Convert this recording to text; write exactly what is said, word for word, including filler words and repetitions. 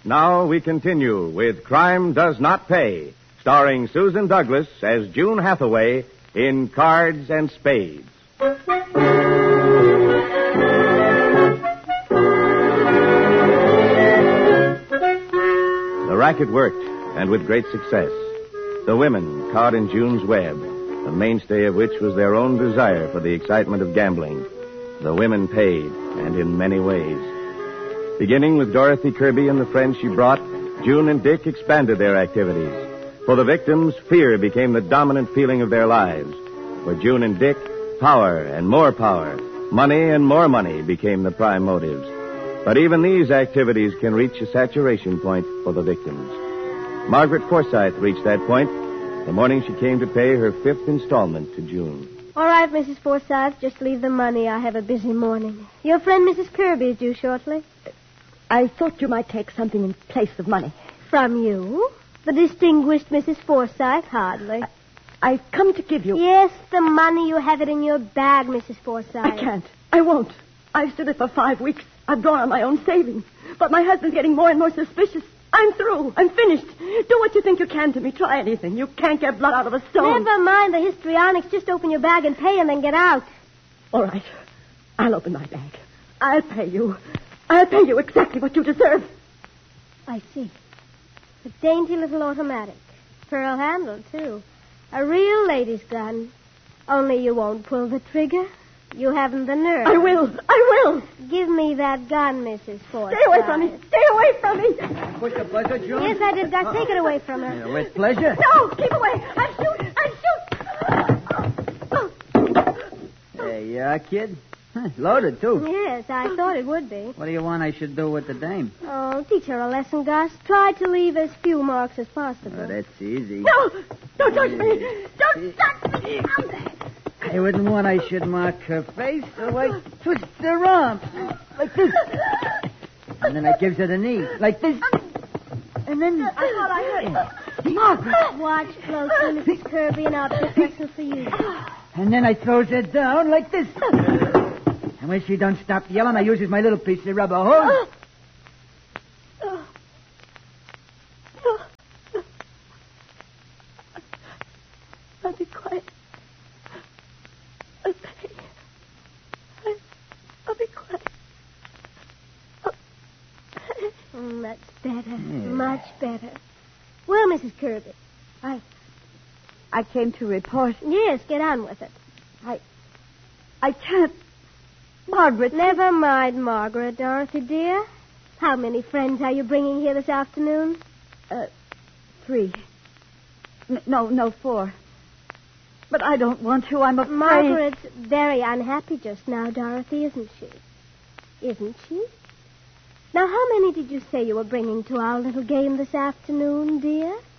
Now we continue with Crime Does Not Pay, starring Susan Douglas as June Hathaway in Cards and Spades. The racket worked, and with great success. The women caught in June's web, the mainstay of which was their own desire for the excitement of gambling. The women paid, and in many ways. Beginning with Dorothy Kirby and the friends she brought, June and Dick expanded their activities. For the victims, fear became the dominant feeling of their lives. For June and Dick, power and more power, money and more money became the prime motives. But even these activities can reach a saturation point for the victims. Margaret Forsythe reached that point the morning she came to pay her fifth installment to June. All right, Missus Forsythe, just leave the money. I have a busy morning. Your friend Missus Kirby is due shortly. I thought you might take something in place of money. From you? The distinguished Missus Forsythe? Hardly. I, I've come to give you... Yes, the money. You have it in your bag, Missus Forsythe. I can't. I won't. I've stood it for five weeks. I've drawn on my own savings. But my husband's getting more and more suspicious. I'm through. I'm finished. Do what you think you can to me. Try anything. You can't get blood out of a stone. Never mind the histrionics. Just open your bag and pay and then get out. All right. I'll open my bag. I'll pay you. I'll pay you exactly what you deserve. I see. A dainty little automatic. Pearl handle, too. A real lady's gun. Only you won't pull the trigger. You haven't the nerve. I will. I will. Give me that gun, Missus Forsythe. Stay away from me. Stay away from me. With the pleasure, June? Yes, I did. Now take it away from her. Yeah, with pleasure. No, keep away. I'll shoot. I'll shoot. There you are, kid. Huh, loaded, too. Yes, I thought it would be. What do you want I should do with the dame? Oh, teach her a lesson, Gus. Try to leave as few marks as possible. Oh, that's easy. No, don't touch me. Don't touch me. I wouldn't want I should mark her face, so I twist her arms like this. And then I gives her the knee, like this. And then... I thought I heard her. Margaret. Watch closely, Missus Kirby, and I'll pick lesson for you. And then I throws her down like this. And when she don't stop yelling, I uses my little piece of rubber hose. I'll be quiet. I'll pay. I, I'll be quiet. I'll pay. Mm, that's better. Yeah. Much better. Well, Missus Kirby. I... I came to report. Yes, get on with it. I... I can't... Margaret... Never mind, Margaret, Dorothy, dear. How many friends are you bringing here this afternoon? Uh, three. N- no, no, four. But I don't want to. I'm afraid... Margaret's very unhappy just now, Dorothy, isn't she? Isn't she? Now, how many did you say you were bringing to our little game this afternoon, dear?